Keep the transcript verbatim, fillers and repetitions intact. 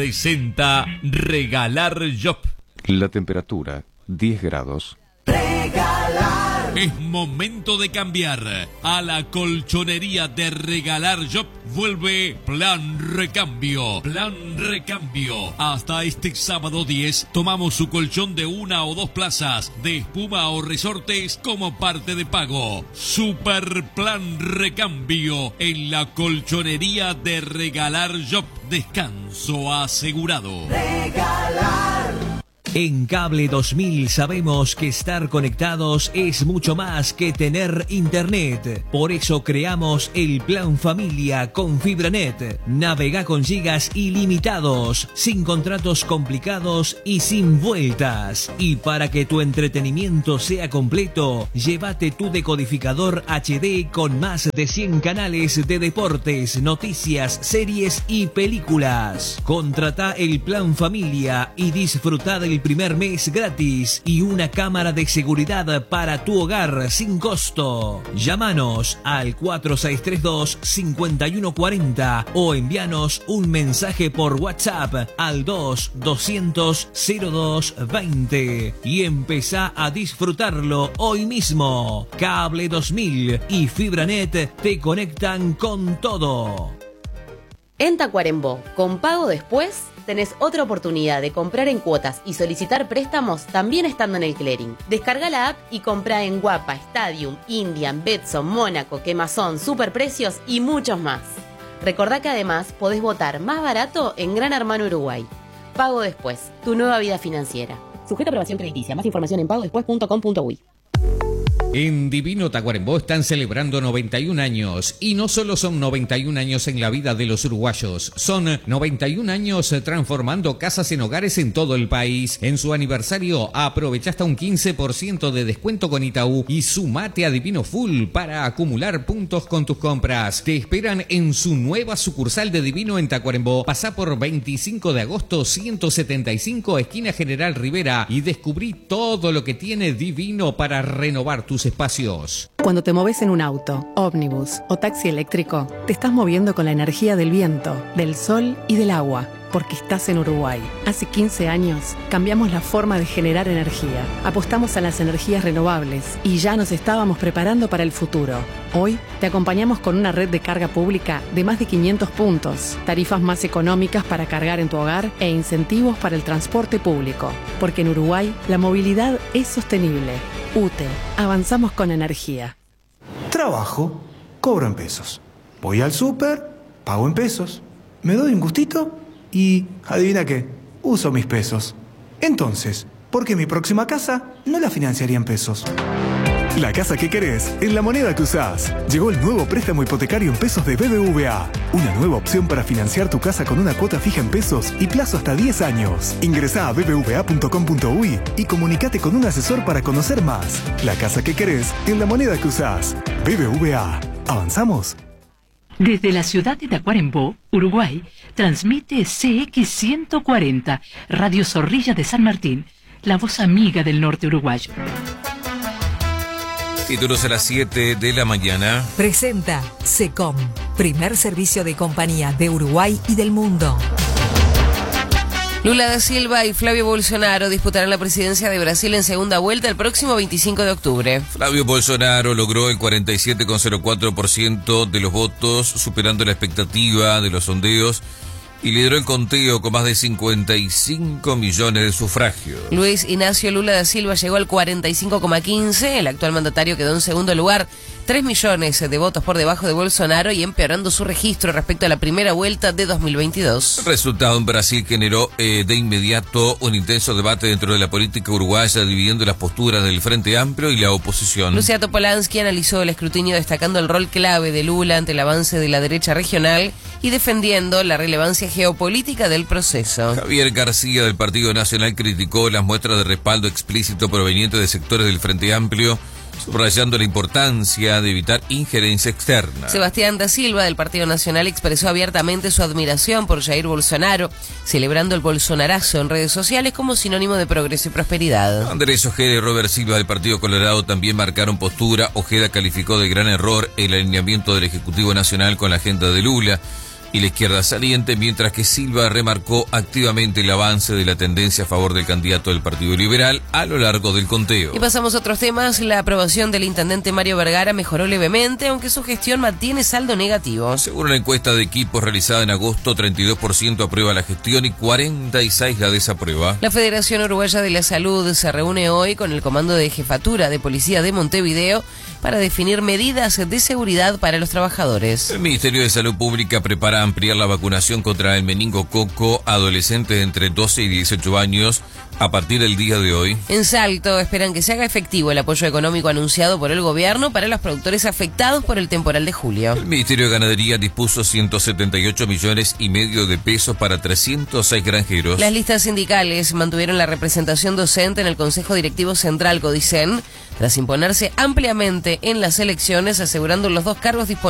Presenta Regalar Shop. La temperatura, diez grados. Regalar. Es momento de cambiar. A la colchonería de Regalar Shop vuelve Plan Recambio. Plan Recambio. Hasta este sábado diez tomamos su colchón de una o dos plazas, de espuma o resortes como parte de pago. Super Plan Recambio en la colchonería de Regalar Shop. Descanso asegurado. Regalar. En Cable dos mil sabemos que estar conectados es mucho más que tener internet. Por eso creamos el Plan Familia con FibraNet. Navega con gigas ilimitados, sin contratos complicados y sin vueltas. Y para que tu entretenimiento sea completo, llévate tu decodificador H D con más de cien canales de deportes, noticias, series y películas. Contrata el Plan Familia y disfruta del primer mes gratis y una cámara de seguridad para tu hogar sin costo. Llámanos al cuatro seis tres dos, cinco uno cuatro cero o envíanos un mensaje por WhatsApp al dos doscientos cero dos veinte y empezá a disfrutarlo hoy mismo. Cable dos mil y FibraNet te conectan con todo. En Tacuarembó, con pago después, tenés otra oportunidad de comprar en cuotas y solicitar préstamos también estando en el clearing. Descarga la app y compra en Guapa, Stadium, Indian, Betson, Mónaco, Quemazón, Superprecios y muchos más. Recordá que además podés votar más barato en Gran Hermano Uruguay. Pago después, tu nueva vida financiera. Sujeta a aprobación crediticia. Más información en pago después punto com punto uy. En Divino Tacuarembó están celebrando noventa y un años, y no solo son noventa y un años en la vida de los uruguayos, son noventa y un años transformando casas en hogares en todo el país. En su aniversario aprovecha hasta un quince por ciento de descuento con Itaú y sumate a Divino Full para acumular puntos con tus compras. Te esperan en su nueva sucursal de Divino en Tacuarembó. Pasá por veinticinco de agosto ciento setenta y cinco, esquina General Rivera, y descubrí todo lo que tiene Divino para renovar tus espacios. Cuando te moves en un auto, ómnibus o taxi eléctrico, te estás moviendo con la energía del viento, del sol y del agua, porque estás en Uruguay. Hace quince años cambiamos la forma de generar energía, apostamos a las energías renovables y ya nos estábamos preparando para el futuro. Hoy te acompañamos con una red de carga pública de más de quinientos puntos, tarifas más económicas para cargar en tu hogar e incentivos para el transporte público, porque en Uruguay la movilidad es sostenible. U T E, avanzamos con energía. Trabajo, cobro en pesos. Voy al súper, pago en pesos. Me doy un gustito y, adivina qué, uso mis pesos. Entonces, ¿por qué mi próxima casa no la financiaría en pesos? La casa que querés en la moneda que usás. Llegó el nuevo préstamo hipotecario en pesos de B B V A. Una nueva opción para financiar tu casa con una cuota fija en pesos y plazo hasta diez años. Ingresá a b b v a punto com punto uy y comunicate con un asesor para conocer más. La casa que querés en la moneda que usás. B B V A. ¿Avanzamos? Desde la ciudad de Tacuarembó, Uruguay, transmite C X ciento cuarenta, Radio Zorrilla de San Martín, la voz amiga del norte uruguayo. Títulos a las siete de la mañana. Presenta SECOM, primer servicio de compañía de Uruguay y del mundo. Lula da Silva y Flavio Bolsonaro disputarán la presidencia de Brasil en segunda vuelta el próximo veinticinco de octubre. Flavio Bolsonaro logró el cuarenta y siete coma cero cuatro por ciento de los votos, superando la expectativa de los sondeos, y lideró el conteo con más de cincuenta y cinco millones de sufragios. Luis Ignacio Lula da Silva llegó al cuarenta y cinco coma quince, el actual mandatario quedó en segundo lugar, tres millones de votos por debajo de Bolsonaro y empeorando su registro respecto a la primera vuelta de dos mil veintidós. El resultado en Brasil generó eh, de inmediato un intenso debate dentro de la política uruguaya, dividiendo las posturas del Frente Amplio y la oposición. Lucia Topolansky analizó el escrutinio destacando el rol clave de Lula ante el avance de la derecha regional y defendiendo la relevancia geopolítica del proceso. Javier García del Partido Nacional criticó las muestras de respaldo explícito provenientes de sectores del Frente Amplio, subrayando la importancia de evitar injerencia externa. Sebastián da Silva del Partido Nacional expresó abiertamente su admiración por Jair Bolsonaro, celebrando el bolsonarazo en redes sociales como sinónimo de progreso y prosperidad. Andrés Ojeda y Robert Silva del Partido Colorado también marcaron postura. Ojeda calificó de gran error el alineamiento del Ejecutivo Nacional con la agenda de Lula. y la izquierda saliente, mientras que Silva remarcó activamente el avance de la tendencia a favor del candidato del Partido Liberal a lo largo del conteo. Y pasamos a otros temas. La aprobación del intendente Mario Vergara mejoró levemente, aunque su gestión mantiene saldo negativo. Según la encuesta de equipos realizada en agosto, treinta y dos por ciento aprueba la gestión y cuarenta y seis por ciento la desaprueba. La Federación Uruguaya de la Salud se reúne hoy con el Comando de Jefatura de Policía de Montevideo para definir medidas de seguridad para los trabajadores. El Ministerio de Salud Pública prepara ampliar la vacunación contra el meningococo a adolescentes de entre doce y dieciocho años a partir del día de hoy. En Salto esperan que se haga efectivo el apoyo económico anunciado por el gobierno para los productores afectados por el temporal de julio. El Ministerio de Ganadería dispuso ciento setenta y ocho millones y medio de pesos para trescientos seis granjeros. Las listas sindicales mantuvieron la representación docente en el Consejo Directivo Central Codicen tras imponerse ampliamente en las elecciones, asegurando los dos cargos disponibles